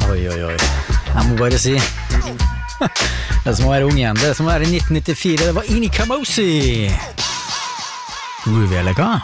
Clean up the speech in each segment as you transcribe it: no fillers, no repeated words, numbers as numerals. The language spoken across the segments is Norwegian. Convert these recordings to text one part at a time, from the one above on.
Oi. Jeg må bare si det som å være ung igjen, det som å være i 1994. Det var Ini Kamosi. Groovy, eller hva?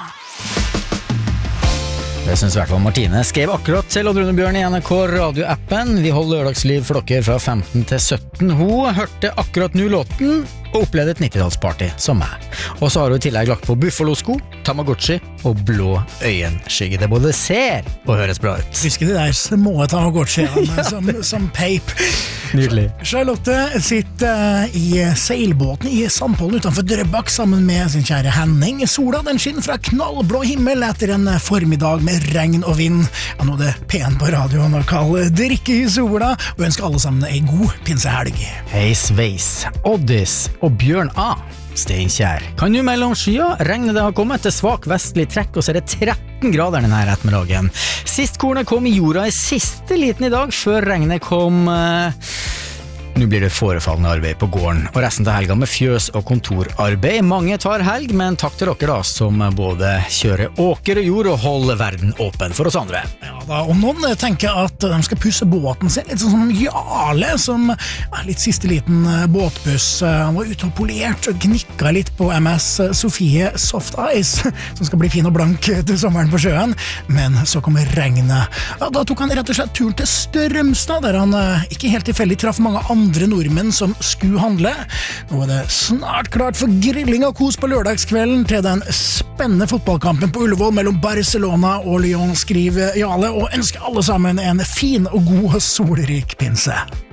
Det synes i hvert fall Martine. Skrev akkurat til Odd Rune Bjørn i NRK radioappen. Vi holder lørdagsliv for dere fra 15 til 17. Hun hørte akkurat nå låten og opplevde et 90-tallsparty som meg. Og så har hun i tillegg lagt på Buffalo-sko, Tamagotchi og blå øyenskygge. Det både ser og høres bra ut. Husker de der små Tamagotchiene som peip. Nydelig. Charlotte sitter i seilbåten i Sandpollen utenfor Drøbak sammen med sin kjære Henning. Sola den skinner fra knallblå himmel etter en formiddag med regn og vind. Ja, nå er det pen på radioen å kalle drikke i sola, og ønsker alle sammen en god pinsehelg. Hei Sveis, Oddis og Bjørn A. Steinkjær. Kan du melde om skyer? Regnet det har kommet til svak vestlig trekk, og så er det 13 grader denne ettermiddagen. Sist kornet kom i jorda i siste liten i dag, før regnet kom... Nå blir det forefallende arbeid på gården, og resten til helga med fjøs og kontorarbeid. Mange tar helg, men takk til dere da, som både kjører åker og jord og holder verden åpen for oss andre. Ja da, og noen tenker at de skal pusse båten sin, litt sånn som Jarle, som er litt siste liten båtbuss. Han var ute og polert og gnikket litt på MS Sofie Soft Ice, som skal bli fin og blank til sommeren på sjøen, men så kommer regnet. Ja, da tok han rett og slett turen til Strømstad, der han ikke helt tilfeldig traff mange andre nordmenn som skulle handle. Nå er det snart klart for grilling og kos på lørdagskvelden til den spennende fotballkampen på Ullevål mellom Barcelona og Lyon, skriver Jarle, og ønsker alle sammen en fin og god og solrik pinse.